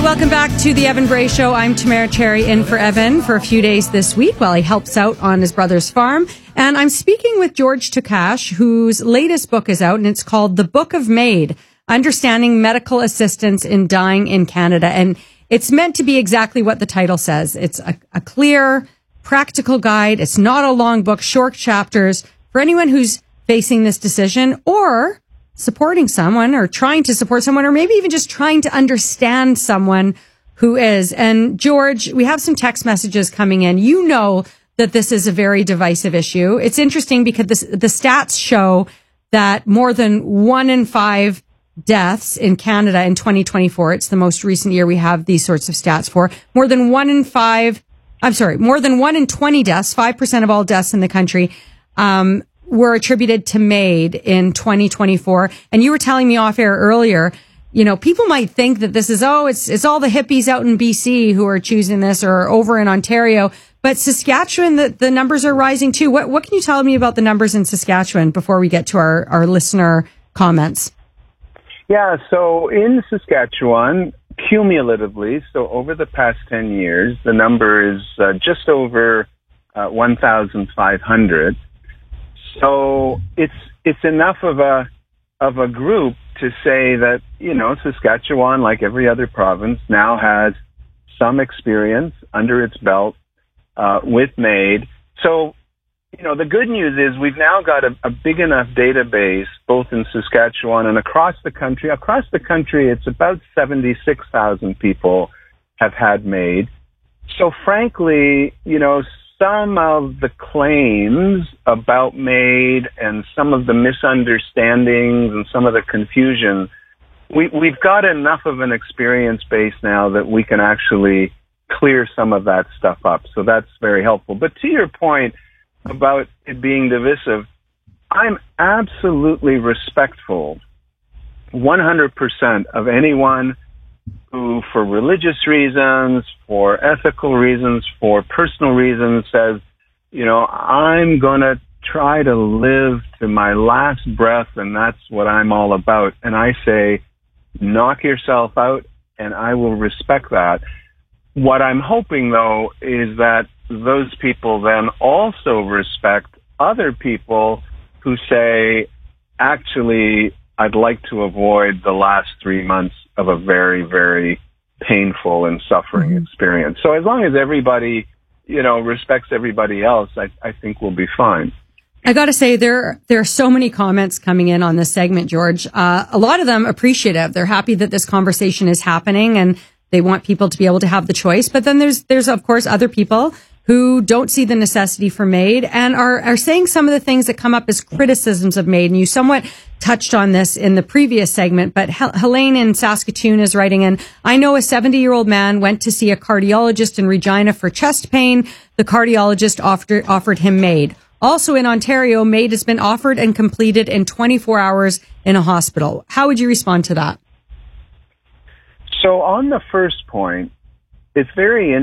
welcome back to the Evan Bray Show. I'm Tamara Cherry, in for Evan for a few days this week while he helps out on his brother's farm. And I'm speaking with George Takash, whose latest book is out, and it's called The Book of MAID, Understanding Medical Assistance in Dying in Canada. And it's meant to be exactly what the title says. It's a clear, practical guide. It's not a long book, short chapters for anyone who's facing this decision or supporting someone or trying to support someone, or maybe even just trying to understand someone who is. And George, we have some text messages coming in. You know that this is a very divisive issue. It's interesting because the stats show that more than 1 in 5 deaths in Canada in 2024, it's the most recent year we have these sorts of stats for, more than 1 in 20 deaths, 5% of all deaths in the country, were attributed to MAID in 2024. And you were telling me off air earlier, you know, people might think that this is, it's all the hippies out in BC who are choosing this, or over in Ontario. But Saskatchewan, the numbers are rising too. What can you tell me about the numbers in Saskatchewan before we get to our listener comments? Yeah, so in Saskatchewan, cumulatively, so over the past 10 years, the number is just over 1,500. So it's enough of a group to say that, you know, Saskatchewan, like every other province, now has some experience under its belt with MAID. So, you know, the good news is we've now got a big enough database, both in Saskatchewan and across the country. Across the country, it's about 76,000 people have had MAID. So frankly, you know, some of the claims about MAID and some of the misunderstandings and some of the confusion, we've got enough of an experience base now that we can actually clear some of that stuff up. So that's very helpful. But to your point about it being divisive, I'm absolutely respectful 100% of anyone who, for religious reasons, for ethical reasons, for personal reasons, says, you know, I'm going to try to live to my last breath, and that's what I'm all about. And I say, knock yourself out, and I will respect that. What I'm hoping, though, is that those people then also respect other people who say, actually, I'd like to avoid the last 3 months of a very, very painful and suffering experience. So as long as everybody, you know, respects everybody else, I think we'll be fine. I got to say, there are so many comments coming in on this segment, George. A lot of them appreciative. They're happy that this conversation is happening and they want people to be able to have the choice. But then there's of course other people who don't see the necessity for MAID and are saying some of the things that come up as criticisms of MAID. And you somewhat touched on this in the previous segment, but Helene in Saskatoon is writing in, I know a 70-year-old man went to see a cardiologist in Regina for chest pain. The cardiologist offered him MAID. Also in Ontario, MAID has been offered and completed in 24 hours in a hospital. How would you respond to that? So on the first point, it's very